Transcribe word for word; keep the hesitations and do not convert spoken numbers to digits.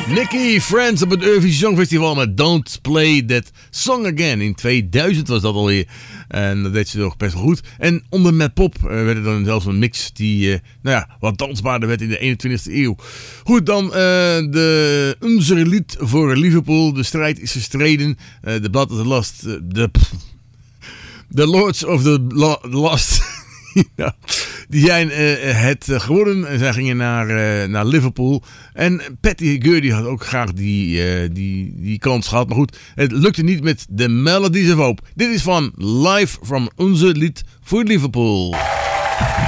Nicky Friends op het Eurovisie Songfestival met Don't Play That Song Again. In tweeduizend was dat alweer. En dat deed ze nog best wel goed. En onder Met Pop uh, werd er dan zelfs een mix die uh, nou ja, wat dansbaarder werd in de eenentwintigste eeuw. Goed, dan uh, de Onze lied voor Liverpool. De strijd is gestreden. Uh, de Blood of the Lost. Uh, de, the Lords of the lo- Lost. Ja, die zijn uh, het uh, geworden en zij gingen naar, uh, naar Liverpool. En Patty Gurdy had ook graag die, uh, die, die kans gehad. Maar goed, het lukte niet met The Melodies of Hope. Dit is van Live from Onze lied voor Liverpool.